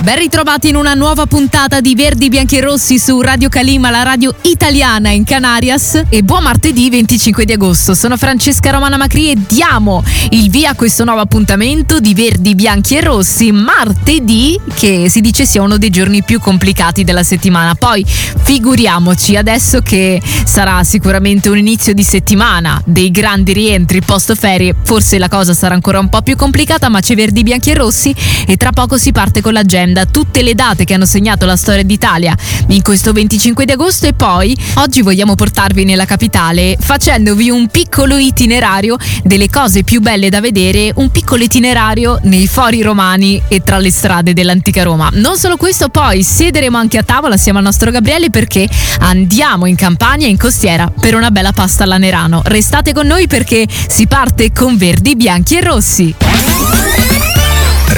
Ben ritrovati in una nuova puntata di Verdi, Bianchi e Rossi su Radio Calima, la radio italiana in Canarias. E buon martedì 25 di agosto. Sono Francesca Romana Macri e diamo il via a questo nuovo appuntamento di Verdi, Bianchi e Rossi. Martedì, che si dice sia uno dei giorni più complicati della settimana. Poi figuriamoci adesso che sarà sicuramente un inizio di settimana, dei grandi rientri post ferie. Forse la cosa sarà ancora un po' più complicata, ma c'è Verdi, Bianchi e Rossi e tra poco si parte con l'agenda, tutte le date che hanno segnato la storia d'Italia in questo 25 di agosto. E poi oggi vogliamo portarvi nella capitale facendovi un piccolo itinerario delle cose più belle da vedere, un piccolo itinerario nei fori romani e tra le strade dell'antica Roma. Non solo questo, poi siederemo anche a tavola assieme al nostro Gabriele perché andiamo in Campania, in costiera, per una bella pasta alla Nerano. Restate con noi perché si parte con Verdi, Bianchi e Rossi.